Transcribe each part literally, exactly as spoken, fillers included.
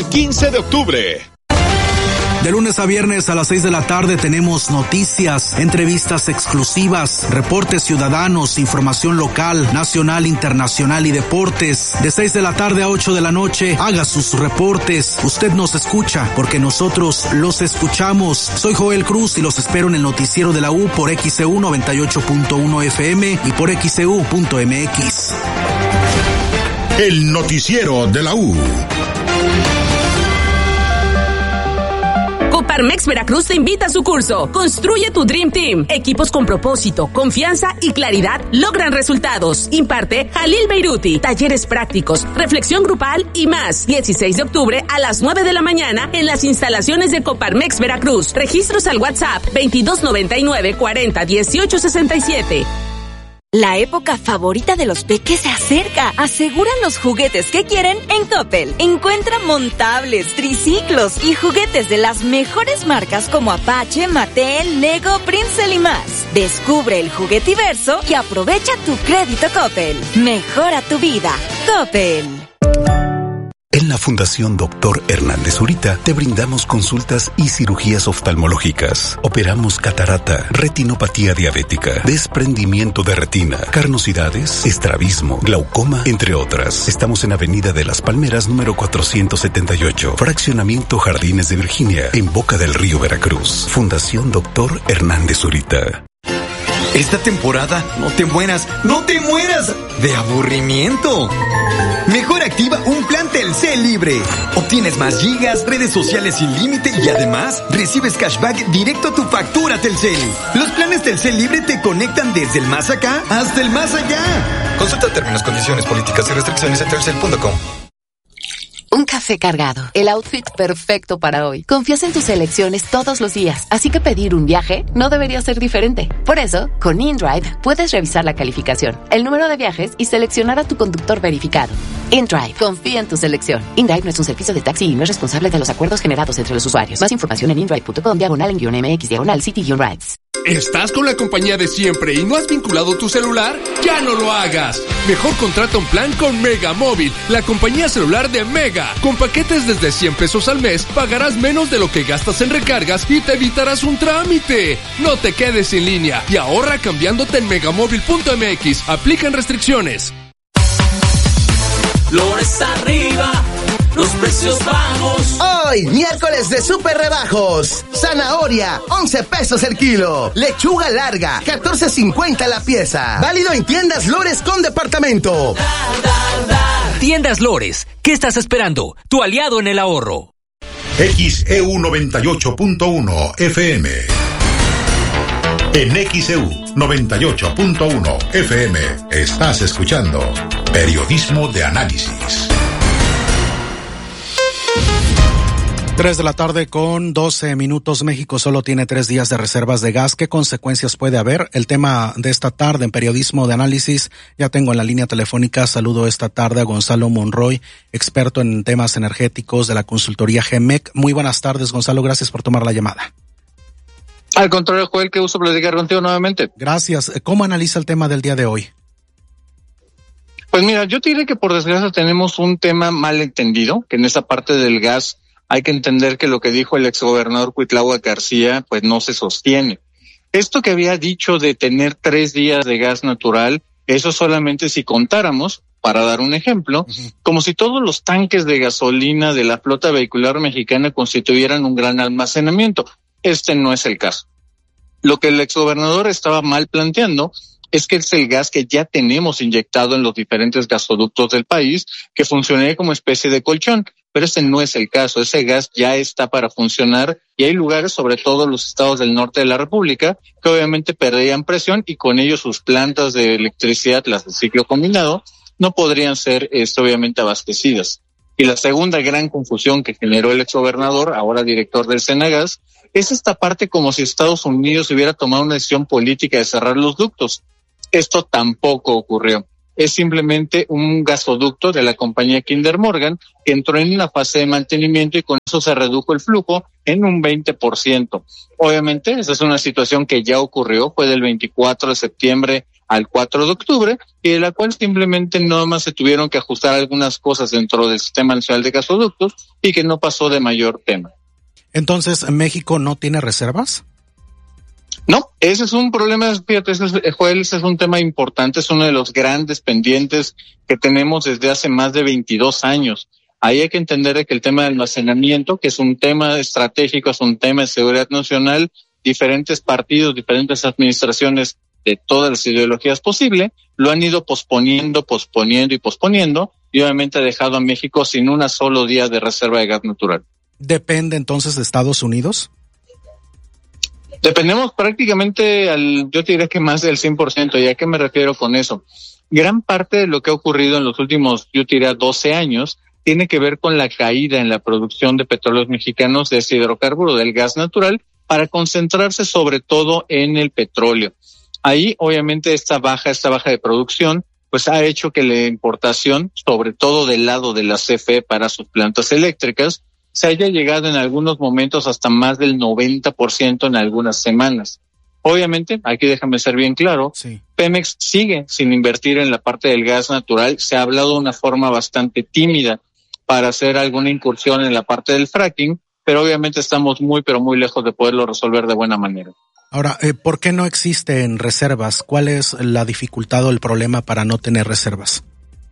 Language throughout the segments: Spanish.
quince de octubre. De lunes a viernes a las seis de la tarde tenemos noticias, entrevistas exclusivas, reportes ciudadanos, información local, nacional, internacional y deportes. De seis de la tarde a ocho de la noche, haga sus reportes. Usted nos escucha porque nosotros los escuchamos. Soy Joel Cruz y los espero en el noticiero de la U por X C U noventa y ocho punto uno F M y por X C U punto M X. El noticiero de la U. Coparmex Veracruz te invita a su curso Construye tu Dream Team. Equipos con propósito, confianza y claridad logran resultados. Imparte Jalil Beiruti. Talleres prácticos, reflexión grupal y más. dieciséis de octubre a las nueve de la mañana en las instalaciones de Coparmex Veracruz. Registros al WhatsApp veintidós noventa y nueve cuarenta dieciocho sesenta y siete. La época favorita de los peques se acerca. Aseguran los juguetes que quieren en Coppel. Encuentra montables, triciclos y juguetes de las mejores marcas como Apache, Mattel, Lego, Princeton y más. Descubre el juguetiverso y aprovecha tu crédito Coppel. Mejora tu vida. Coppel. En la Fundación Doctor Hernández Zurita te brindamos consultas y cirugías oftalmológicas. Operamos catarata, retinopatía diabética, desprendimiento de retina, carnosidades, estrabismo, glaucoma, entre otras. Estamos en Avenida de las Palmeras número cuatrocientos setenta y ocho, Fraccionamiento Jardines de Virginia, en Boca del Río, Veracruz. Fundación Doctor Hernández Zurita. Esta temporada no te mueras, no te mueras de aburrimiento. Mejor activa un plan Telcel libre. Obtienes más gigas, redes sociales sin límite y además recibes cashback directo a tu factura Telcel. Los planes Telcel libre te conectan desde el más acá hasta el más allá. Consulta términos, condiciones, políticas y restricciones en telcel punto com. Un café cargado, el outfit perfecto para hoy. Confías en tus elecciones todos los días, así que pedir un viaje no debería ser diferente. Por eso, con InDrive puedes revisar la calificación, el número de viajes y seleccionar a tu conductor verificado. InDrive, confía en tu selección. InDrive no es un servicio de taxi y no es responsable de los acuerdos generados entre los usuarios. Más información en indrive punto com, diagonal en guión M X, diagonal City guión Rides. ¿Estás con la compañía de siempre y no has vinculado tu celular? ¡Ya no lo hagas! Mejor contrata un plan con Mega Móvil, la compañía celular de Mega. Con paquetes desde cien pesos al mes, pagarás menos de lo que gastas en recargas y te evitarás un trámite. No te quedes sin línea y ahorra cambiándote en megamóvil punto M X. Aplican restricciones. Flores arriba, los precios bajos. Hoy, miércoles de super rebajos. Zanahoria, once pesos el kilo. Lechuga larga, catorce cincuenta la pieza. Válido en tiendas Lores con departamento. Da, da, da. Tiendas Lores, ¿qué estás esperando? Tu aliado en el ahorro. X E U noventa y ocho punto uno F M. En X E U noventa y ocho punto uno F M estás escuchando Periodismo de Análisis. Tres de la tarde con doce minutos. México solo tiene tres días de reservas de gas. ¿Qué consecuencias puede haber? El tema de esta tarde en Periodismo de Análisis. Ya tengo en la línea telefónica. Saludo esta tarde a Gonzalo Monroy, experto en temas energéticos de la consultoría G M E C. Muy buenas tardes, Gonzalo. Gracias por tomar la llamada. Al contrario, Joel, qué gusto platicar contigo nuevamente. Gracias. ¿Cómo analiza el tema del día de hoy? Pues mira, yo te diré que por desgracia tenemos un tema mal entendido, que en esa parte del gas hay que entender que lo que dijo el exgobernador Cuitláhuac García, pues no se sostiene. Esto que había dicho de tener tres días de gas natural, eso solamente si contáramos, para dar un ejemplo, uh-huh. como si todos los tanques de gasolina de la flota vehicular mexicana constituyeran un gran almacenamiento. Este no es el caso. Lo que el exgobernador estaba mal planteando es que es el gas que ya tenemos inyectado en los diferentes gasoductos del país, que funcionaría como especie de colchón, pero ese no es el caso. Ese gas ya está para funcionar y hay lugares, sobre todo los estados del norte de la República, que obviamente perderían presión y con ello sus plantas de electricidad, las de ciclo combinado, no podrían ser este, obviamente abastecidas. Y la segunda gran confusión que generó el exgobernador, ahora director del Senagas, es esta parte como si Estados Unidos hubiera tomado una decisión política de cerrar los ductos. Esto tampoco ocurrió. es simplemente un gasoducto de la compañía Kinder Morgan que entró en una fase de mantenimiento y con eso se redujo el flujo en un veinte por ciento. Obviamente, esa es una situación que ya ocurrió, fue del veinticuatro de septiembre al cuatro de octubre, y de la cual simplemente nada más se tuvieron que ajustar algunas cosas dentro del Sistema Nacional de Gasoductos y que no pasó de mayor tema. Entonces, ¿México no tiene reservas? No, ese es un problema, fíjate, ese es, Joel, ese es un tema importante, es uno de los grandes pendientes que tenemos desde hace más de veintidós años. Ahí hay que entender que el tema de almacenamiento, que es un tema estratégico, es un tema de seguridad nacional, diferentes partidos, diferentes administraciones de todas las ideologías posibles, lo han ido posponiendo, posponiendo y posponiendo, y obviamente ha dejado a México sin una solo día de reserva de gas natural. ¿Depende entonces de Estados Unidos? Dependemos prácticamente, al, yo te diría que más del cien por ciento. ¿Y a qué me refiero con eso? Gran parte de lo que ha ocurrido en los últimos, yo te diría, doce años, tiene que ver con la caída en la producción de petróleos mexicanos, de ese hidrocarburo, del gas natural, para concentrarse sobre todo en el petróleo. Ahí, obviamente, esta baja, esta baja de producción, pues ha hecho que la importación, sobre todo del lado de la C F E para sus plantas eléctricas, se haya llegado en algunos momentos hasta más del noventa por ciento en algunas semanas. Obviamente, aquí déjame ser bien claro, sí. Pemex sigue sin invertir en la parte del gas natural. Se ha hablado de una forma bastante tímida para hacer alguna incursión en la parte del fracking, pero obviamente estamos muy, pero muy lejos de poderlo resolver de buena manera. Ahora, eh, ¿por qué no existen reservas? ¿Cuál es la dificultad o el problema para no tener reservas?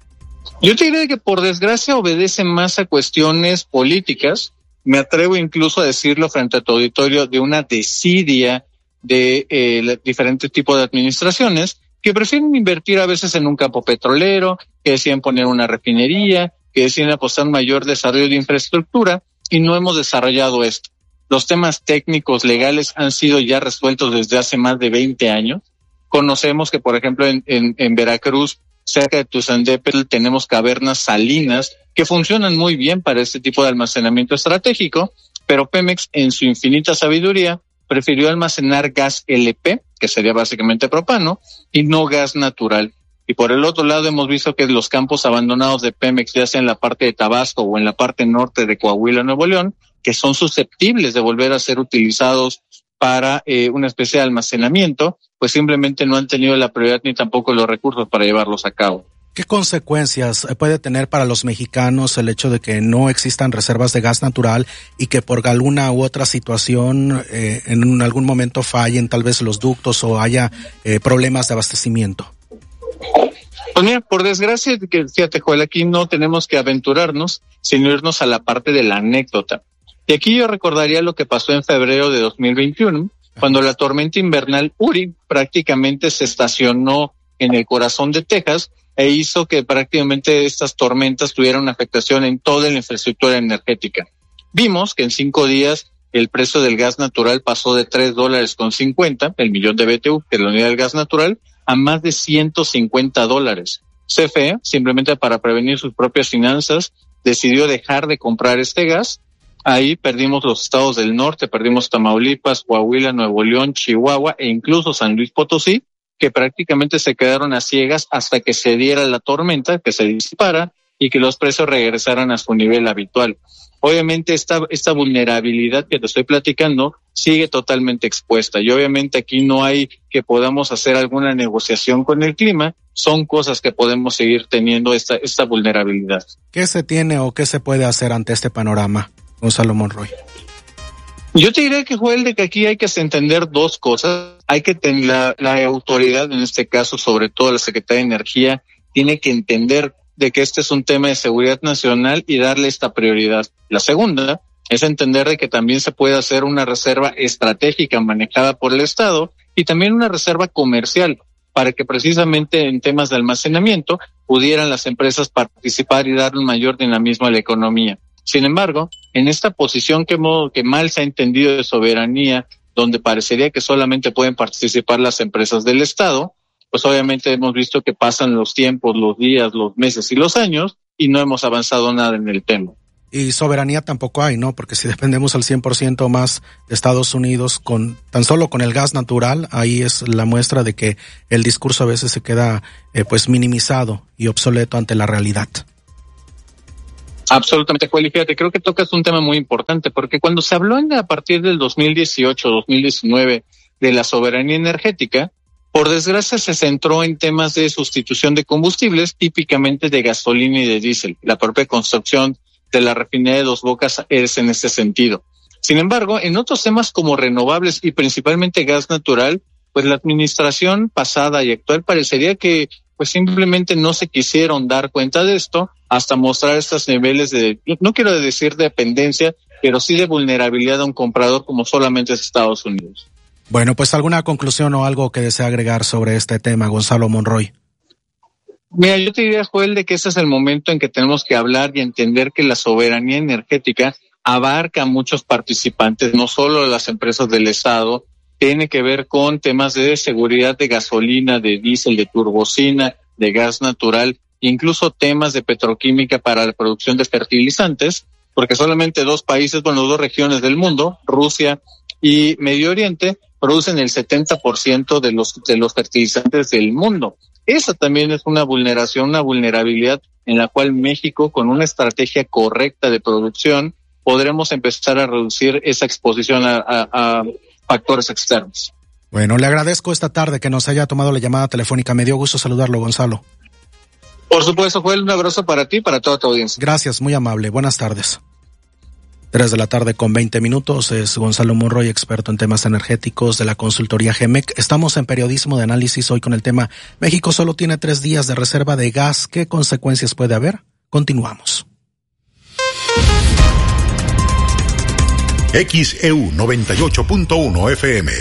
Yo te diría que por desgracia obedece más a cuestiones políticas. Me atrevo incluso a decirlo frente a tu auditorio, de una desidia de eh, diferentes tipos de administraciones que prefieren invertir a veces en un campo petrolero, que deciden poner una refinería, que deciden apostar un mayor desarrollo de infraestructura, y no hemos desarrollado esto. Los temas técnicos, legales han sido ya resueltos desde hace más de veinte años. Conocemos que, por ejemplo, en, en, en Veracruz, cerca de Tuzandépetl, tenemos cavernas salinas que funcionan muy bien para este tipo de almacenamiento estratégico, pero Pemex, en su infinita sabiduría, prefirió almacenar gas L P, que sería básicamente propano, y no gas natural. Y por el otro lado hemos visto que los campos abandonados de Pemex, ya sea en la parte de Tabasco o en la parte norte de Coahuila, Nuevo León, que son susceptibles de volver a ser utilizados para eh, una especie de almacenamiento, pues simplemente no han tenido la prioridad ni tampoco los recursos para llevarlos a cabo. ¿Qué consecuencias puede tener para los mexicanos el hecho de que no existan reservas de gas natural y que por alguna u otra situación eh, en algún momento fallen tal vez los ductos o haya eh, problemas de abastecimiento? Pues mira, por desgracia, que fíjate, Joel, aquí no tenemos que aventurarnos, sino irnos a la parte de la anécdota. Y aquí yo recordaría lo que pasó en febrero de dos mil veintiuno, cuando la tormenta invernal Uri prácticamente se estacionó en el corazón de Texas e hizo que prácticamente estas tormentas tuvieran una afectación en toda la infraestructura energética. Vimos que en cinco días el precio del gas natural pasó de tres dólares con cincuenta, el millón de B T U, que es la unidad del gas natural, a más de ciento cincuenta dólares. C F E, simplemente para prevenir sus propias finanzas, decidió dejar de comprar este gas. Ahí perdimos los estados del norte, perdimos Tamaulipas, Coahuila, Nuevo León, Chihuahua e incluso San Luis Potosí, que prácticamente se quedaron a ciegas hasta que se diera la tormenta, que se disipara y que los precios regresaran a su nivel habitual. Obviamente esta, esta vulnerabilidad que te estoy platicando sigue totalmente expuesta y obviamente aquí no hay que podamos hacer alguna negociación con el clima, son cosas que podemos seguir teniendo esta, esta vulnerabilidad. ¿Qué se tiene o qué se puede hacer ante este panorama, Gonzalo Monroy? Yo te diré que, Joel, de que aquí hay que entender dos cosas. Hay que tener la, la autoridad, en este caso, sobre todo la Secretaría de Energía, tiene que entender de que este es un tema de seguridad nacional y darle esta prioridad. La segunda es entender de que también se puede hacer una reserva estratégica manejada por el Estado y también una reserva comercial para que precisamente en temas de almacenamiento pudieran las empresas participar y dar un mayor dinamismo a la economía. Sin embargo, en esta posición que, que mal se ha entendido de soberanía, donde parecería que solamente pueden participar las empresas del Estado, pues obviamente hemos visto que pasan los tiempos, los días, los meses y los años y no hemos avanzado nada en el tema. Y soberanía tampoco hay, ¿no? Porque si dependemos al cien por ciento más de Estados Unidos con tan solo con el gas natural, ahí es la muestra de que el discurso a veces se queda eh, pues minimizado y obsoleto ante la realidad. Absolutamente, Joel, y fíjate, creo que tocas un tema muy importante, porque cuando se habló en, a partir del dos mil dieciocho, dos mil diecinueve de la soberanía energética, por desgracia se centró en temas de sustitución de combustibles, típicamente de gasolina y de diésel. La propia construcción de la refinería de Dos Bocas es en ese sentido. Sin embargo, en otros temas como renovables y principalmente gas natural, pues la administración pasada y actual parecería que pues simplemente no se quisieron dar cuenta de esto hasta mostrar estos niveles de, no quiero decir dependencia, pero sí de vulnerabilidad a un comprador como solamente es Estados Unidos. Bueno, pues alguna conclusión o algo que desea agregar sobre este tema, Gonzalo Monroy. Mira, yo te diría, Joel, de que este es el momento en que tenemos que hablar y entender que la soberanía energética abarca a muchos participantes, no solo las empresas del Estado, tiene que ver con temas de seguridad de gasolina, de diésel, de turbocina, de gas natural, incluso temas de petroquímica para la producción de fertilizantes, porque solamente dos países, bueno, dos regiones del mundo, Rusia y Medio Oriente, producen el setenta por ciento de los, de los fertilizantes del mundo. Esa también es una vulneración, una vulnerabilidad en la cual México, con una estrategia correcta de producción, podremos empezar a reducir esa exposición a, a, a factores externos. Bueno, le agradezco esta tarde que nos haya tomado la llamada telefónica. Me dio gusto saludarlo, Gonzalo. Por supuesto, Joel, un abrazo para ti y para toda tu audiencia. Gracias, muy amable. Buenas tardes. Tres de la tarde con veinte minutos, es Gonzalo Monroy, experto en temas energéticos de la consultoría G M E C. Estamos en periodismo de análisis hoy con el tema México solo tiene tres días de reserva de gas. ¿Qué consecuencias puede haber? Continuamos. X E U noventa y ocho punto uno F M.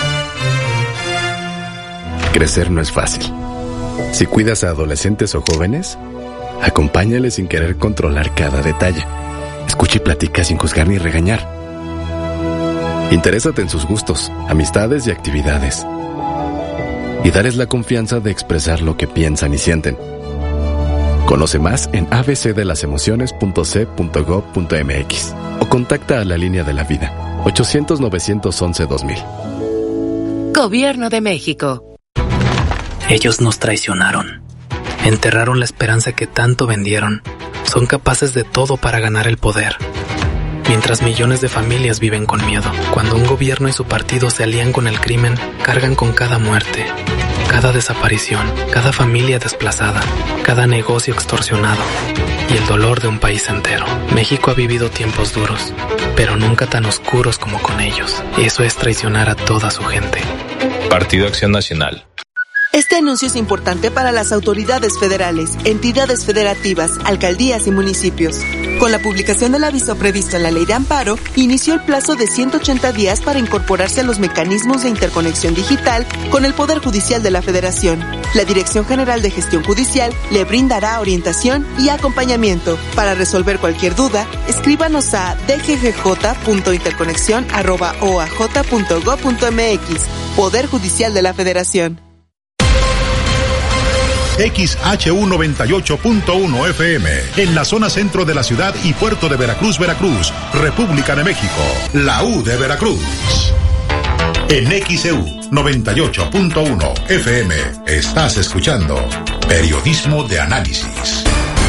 Crecer no es fácil. Si cuidas a adolescentes o jóvenes, acompáñales sin querer controlar cada detalle. Escucha y platica sin juzgar ni regañar. Interésate en sus gustos, amistades y actividades. Y darles la confianza de expresar lo que piensan y sienten. Conoce más en a b c de las emociones punto c punto gob punto m x o contacta a la línea de la vida ochocientos novecientos once dos mil. Gobierno de México. Ellos nos traicionaron. Enterraron la esperanza que tanto vendieron. Son capaces de todo para ganar el poder. Mientras millones de familias viven con miedo. Cuando un gobierno y su partido se alían con el crimen, cargan con cada muerte, cada desaparición, cada familia desplazada, cada negocio extorsionado y el dolor de un país entero. México ha vivido tiempos duros, pero nunca tan oscuros como con ellos. Eso es traicionar a toda su gente. Partido Acción Nacional. Este anuncio es importante para las autoridades federales, entidades federativas, alcaldías y municipios. Con la publicación del aviso previsto en la Ley de Amparo, inició el plazo de ciento ochenta días para incorporarse a los mecanismos de interconexión digital con el Poder Judicial de la Federación. La Dirección General de Gestión Judicial le brindará orientación y acompañamiento. Para resolver cualquier duda, escríbanos a d g g j punto interconexión arroba o a j punto gob punto m x. Poder Judicial de la Federación. X H U noventa y ocho punto uno F M, en la zona centro de la ciudad y puerto de Veracruz, Veracruz, República de México, la U de Veracruz. En X E U noventa y ocho punto uno F M estás escuchando Periodismo de Análisis.